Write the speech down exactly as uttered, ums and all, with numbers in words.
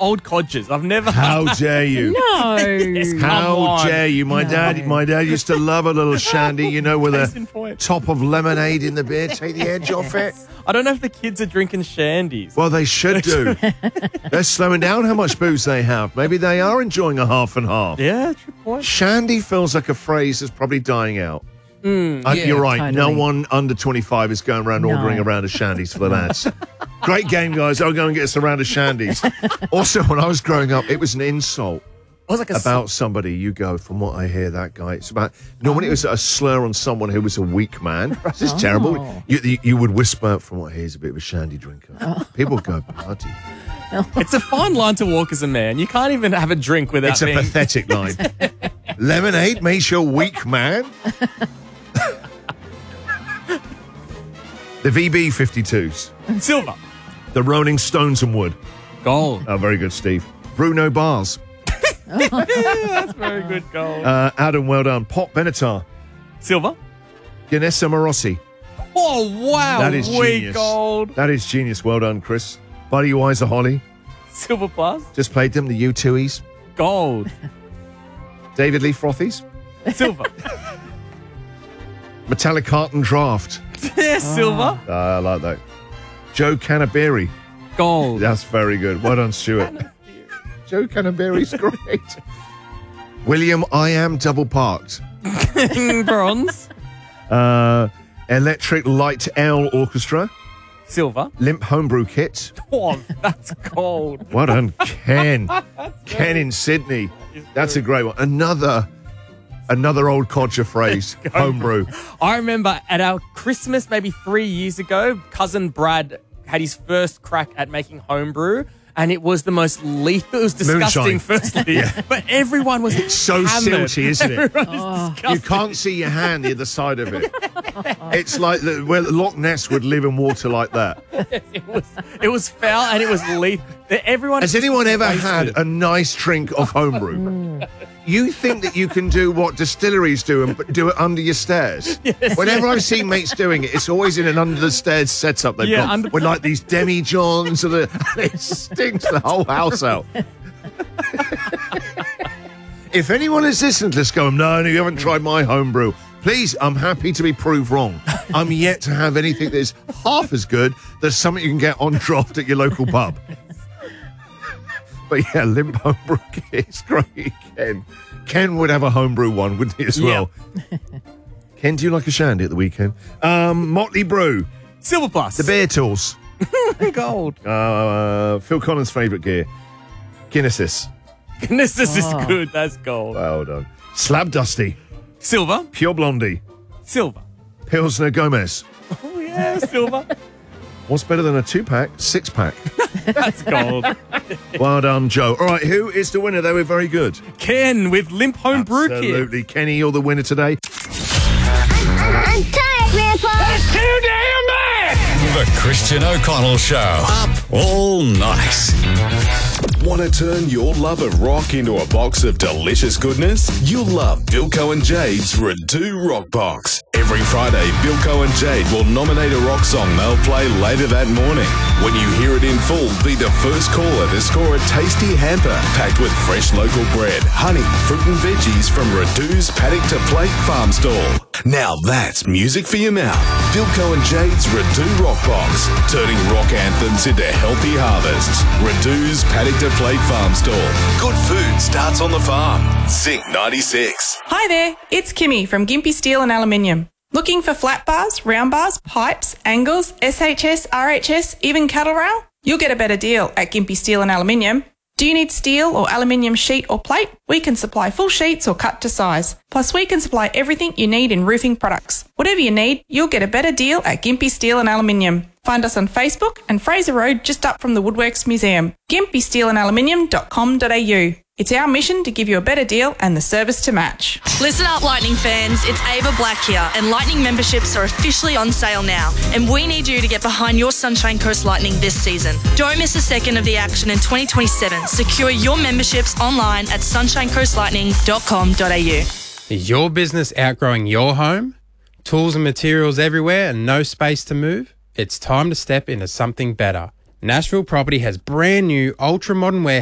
old codgers. I've never. How dare you? No. Yes, come How on. dare you? My No. dad, my dad used to love a little shandy, you know, with Case in a point. top of lemonade in the beer. Take the edge off it. I don't know if the kids are drinking shandies. Well, they should do. They're slowing down how much booze they have. Maybe they are enjoying a half and half. Yeah, true point. Shandy feels like a phrase that's probably dying out. Mm, Uh, yeah, you're right. No totally. one under twenty-five is going around No. ordering a round of shandies for the lads. Great game, guys. I'll go and get us a round of shandies. Also, when I was growing up, it was an insult I was like a about somebody. You go, from what I hear, that guy. It's about normally it was a slur on someone who was a weak man. This is Oh. terrible. You, you, you would whisper, from what I hear, he's a bit of a shandy drinker. People go, bloody. It's a fine line to walk as a man. You can't even have a drink without It's a being. pathetic line. Lemonade makes you a weak man. The V B fifty-twos. Silver. The Rolling Stones and Wood. Gold. Oh, very good, Steve. Bruno Bars. That's very good. Gold. Uh, Adam, well done. Pop Benatar. Silver. Ganessa Morossi. Oh, wow. That is We genius. gold. That is genius. Well done, Chris. Buddy Weiser Holly. Silver plus. Just played them, the U two Es. Gold. David Lee Frothies. Silver. Metallic Carton Draft. Yeah, silver. Uh, I like that. Joe Canterbury. Gold. That's very good. Well done, Stuart. Joe Canterbury's great. William I Am Double Parked. Bronze. Uh, Electric Light L Orchestra. Silver. Limp Homebrew Kit. Oh, that's gold. Well done, Ken. Ken in Sydney. That's a great one. Another another old codger phrase, homebrew. I remember at our Christmas maybe three years ago, cousin Brad had his first crack at making homebrew, and it was the most lethal. It was disgusting, Moonshine. firstly, but everyone was So hammered. silty, isn't it? Everyone was You disgusting. can't see your hand the other side of it. It's like the, well, Loch Ness would live in water like that. It was, it was foul and it was lethal. Everyone Has anyone ever wasted. had a nice drink of homebrew? You think that you can do what distilleries do and do it under your stairs? Whenever I've seen mates doing it, it's always in an under the stairs setup they've Yeah, got under- with like these demi-johns and, the, and it stinks the whole house out. If anyone is listening to this going, no, no, you haven't tried my homebrew, please, I'm happy to be proved wrong. I'm yet to have anything that is half as good as something you can get on draft at your local pub. But yeah, Limp Homebrew is great, Ken. Ken would have a homebrew one, wouldn't he, as well? Ken, do you like a shandy at the weekend? Um, Motley Brew, Silver plus. the Bear Tools, gold. uh, Phil Collins' favourite gear, Guinnesses. Goodness, this Oh. is good. That's gold. Well done. Slab Dusty, Silver. Pure Blondie, Silver. Pilsner Gomez. Oh, yeah, silver. What's better than a two-pack? Six-pack. That's gold. Well done, Joe. All right, who is the winner? They were very good. Ken with Limp Home Brew Kit. Absolutely. Kenny, you're the winner today. I'm tired, Grandpa. Too damn bad! The Christian O'Connell Show. Up all night. Want to turn your love of rock into a box of delicious goodness? You'll love Bilko and Jade's Redo Rock Box. Every Friday, Bilko and Jade will nominate a rock song they'll play later that morning. When you hear it in full, be the first caller to score a tasty hamper packed with fresh local bread, honey, fruit and veggies from Redu's Paddock to Plate Farm Stall. Now that's music for your mouth. Bilko and Jade's Redo Rock Box, turning rock anthems into healthy harvests. Redu's Paddock to Plate Farm Stall. Good food starts on the farm. Zinc ninety-six. Hi there, it's Kimmy from Gympie Steel and Aluminium. Looking for flat bars, round bars, pipes, angles, S H S, R H S, even cattle rail? You'll get a better deal at Gympie Steel and Aluminium. Do you need steel or aluminium sheet or plate? We can supply full sheets or cut to size. Plus, we can supply everything you need in roofing products. Whatever you need, you'll get a better deal at Gympie Steel and Aluminium. Find us on Facebook and Fraser Road just up from the Woodworks Museum. gympie steel and aluminium dot com dot a u. It's our mission to give you a better deal and the service to match. Listen up, Lightning fans. It's Ava Black here, and Lightning memberships are officially on sale now. And we need you to get behind your Sunshine Coast Lightning this season. Don't miss a second of the action in twenty twenty-seven. Secure your memberships online at sunshine coast lightning dot com dot a u. Is your business outgrowing your home? Tools and materials everywhere and no space to move? It's time to step into something better. Nashville Property has brand new ultra-modern warehouse